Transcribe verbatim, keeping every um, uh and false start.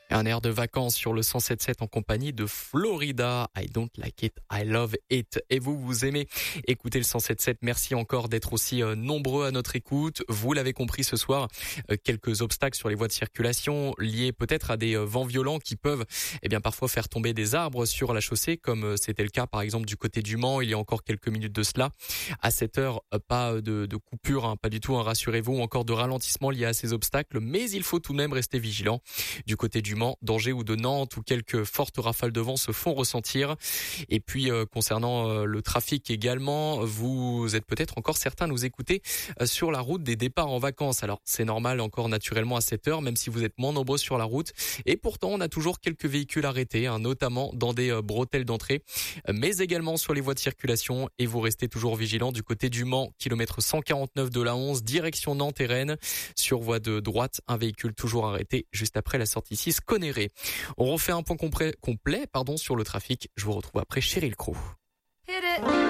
Un air de vacances sur le cent sept sept en compagnie de Florida. I don't like it, I love it. Et vous, vous aimez écouter le cent sept sept. Merci encore d'être aussi euh, nombreux à notre écoute. Vous l'avez compris ce soir, euh, quelques obstacles sur les voies de circulation liés peut-être à des euh, vents violents qui peuvent eh bien parfois faire tomber des arbres sur la chaussée, comme euh, c'était le cas par exemple du côté du Mans il y a encore quelques minutes de cela. À cette heure, euh, pas de, de coupure, hein, pas du tout, hein, rassurez-vous, ou encore de ralentissement lié à ces obstacles, mais il faut tout de même rester vigilant. Du côté du Mans, d'Angers ou de Nantes, où quelques fortes rafales de vent se font ressentir. Et puis euh, concernant euh, le trafic également, vous êtes peut-être encore certains à nous écouter euh, sur la route des départs en vacances. Alors c'est normal encore naturellement à cette heure, même si vous êtes moins nombreux sur la route. Et pourtant on a toujours quelques véhicules arrêtés, hein, notamment dans des euh, bretelles d'entrée, euh, mais également sur les voies de circulation. Et vous restez toujours vigilants du côté du Mans, kilomètre cent quarante-neuf de la onze, direction Nantes et Rennes. Sur voie de droite, un véhicule toujours arrêté juste après la sortie six Conneré. On refait un point complet, complet pardon, sur le trafic. Je vous retrouve après Cheryl Crow. Hit it.